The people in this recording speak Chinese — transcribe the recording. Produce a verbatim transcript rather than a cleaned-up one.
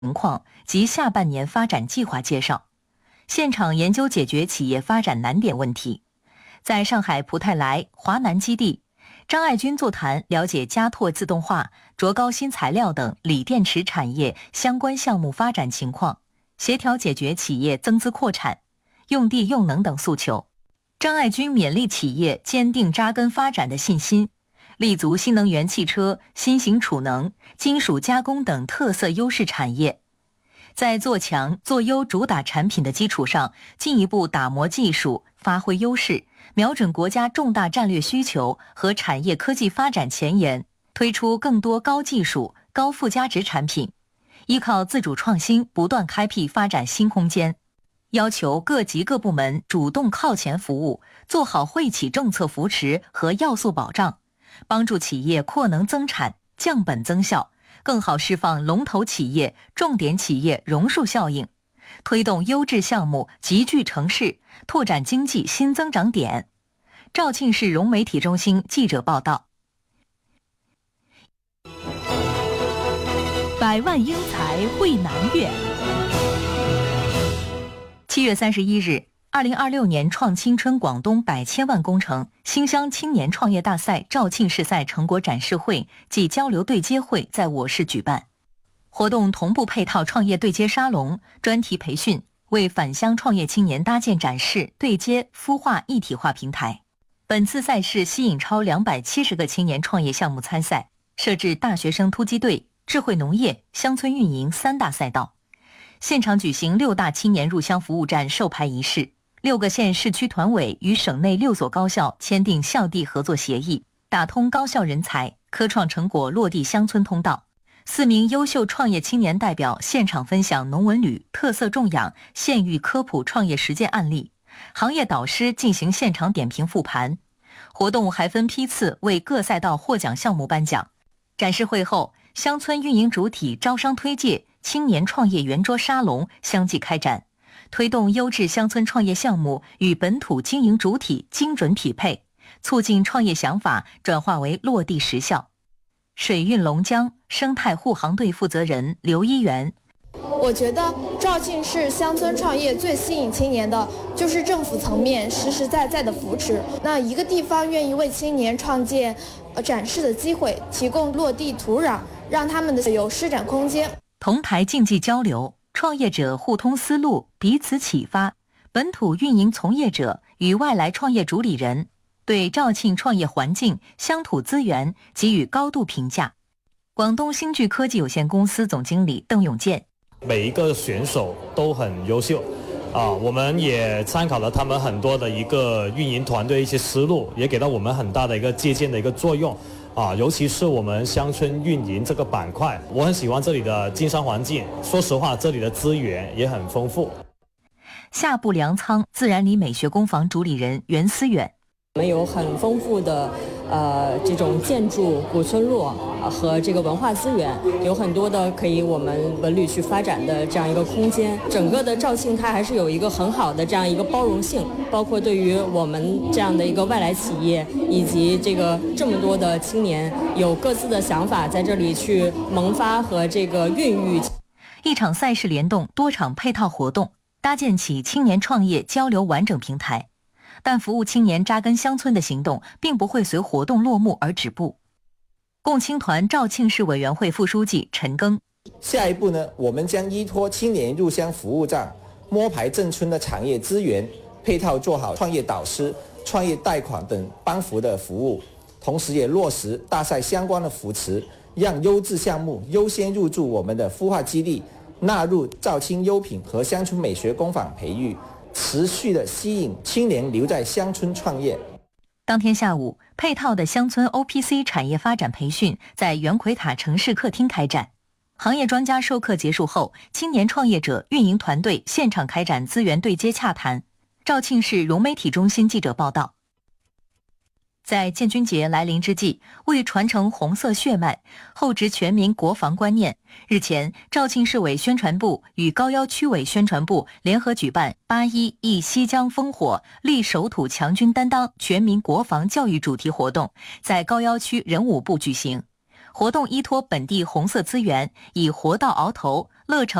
情况及下半年发展计划介绍，现场研究解决企业发展难点问题。在上海蒲泰来华南基地，张爱军座谈了解嘉拓自动化、卓高新材料等锂电池产业相关项目发展情况，协调解决企业增资扩产、用地用能等诉求。张爱军勉励企业坚定扎根发展的信心，立足新能源汽车、新型储能、金属加工等特色优势产业，在做强做优主打产品的基础上，进一步打磨技术，发挥优势，瞄准国家重大战略需求和产业科技发展前沿，推出更多高技术、高附加值产品，依靠自主创新，不断开辟发展新空间。要求各级各部门主动靠前服务，做好惠企政策扶持和要素保障，帮助企业扩能增产、降本增效，更好释放龙头企业、重点企业榕树效应，推动优质项目集聚城市，拓展经济新增长点。肇庆市融媒体中心记者报道。 百万英才汇南粤。 七月三十一日，二零二六年创青春广东百千万工程新乡青年创业大赛肇庆市赛成果展示会暨交流对接会在我市举办。活动同步配套创业对接沙龙、专题培训，为返乡创业青年搭建展示、对接、孵化一体化平台。本次赛事吸引超两百七十个青年创业项目参赛，设置大学生突击队、智慧农业、乡村运营三大赛道。现场举行六大青年入乡服务站授牌仪式，六个县市区团委与省内六所高校签订校地合作协议，打通高校人才、科创成果落地乡村通道。四名优秀创业青年代表现场分享农文旅、特色种养、县域科普创业实践案例，行业导师进行现场点评复盘。活动还分批次为各赛道获奖项目颁奖。展示会后，乡村运营主体招商推介、青年创业圆桌沙龙相继开展，推动优质乡村创业项目与本土经营主体精准匹配，促进创业想法转化为落地实效。水运龙江生态护航队负责人刘一元， 我觉得肇庆市乡村创业最吸引青年的就是政府层面实实在在的扶持。那一个地方愿意为青年创建呃展示的机会，提供落地土壤，让他们的有施展空间。 同台竞技交流，创业者互通思路，彼此启发。本土运营从业者与外来创业主理人对肇庆创业环境、乡土资源给予高度评价。广东新巨科技有限公司总经理邓永健， 每一个选手都很优秀啊，我们也参考了他们很多的一个运营团队一些思路，也给到我们很大的一个借鉴的一个作用啊，尤其是我们乡村运营这个板块，我很喜欢这里的经商环境，说实话这里的资源也很丰富。 下部粮仓自然里美学工坊主理人袁思远， 我们有很丰富的呃这种建筑古村落和这个文化资源，有很多的可以我们文旅去发展的这样一个空间。整个的肇庆它还是有一个很好的这样一个包容性，包括对于我们这样的一个外来企业以及这个这么多的青年有各自的想法在这里去萌发和这个孕育。 一场赛事联动多场配套活动，搭建起青年创业交流完整平台。但服务青年扎根乡村的行动并不会随活动落幕而止步。共青团肇庆市委员会副书记陈庚， 下一步呢，我们将依托青年入乡服务站，摸排镇村的产业资源，配套做好创业导师、创业贷款等帮扶的服务，同时也落实大赛相关的扶持，让优质项目优先入驻我们的孵化基地，纳入肇庆优品和乡村美学工坊培育，持续的吸引青年留在乡村创业。 当天下午，配套的乡村 O P C 产业发展培训在圆奎塔城市客厅开展。行业专家授课结束后，青年创业者运营团队现场开展资源对接洽谈。肇庆市融媒体中心记者报道。在建军节来临之际，为传承红色血脉，厚植全民国防观念，日前，肇庆市委宣传部与高要区委宣传部联合举办八一忆西江烽火，立守土强军担当全民国防教育主题活动，在高要区人武部举行。活动依托本地红色资源，以活到鳌头、 乐城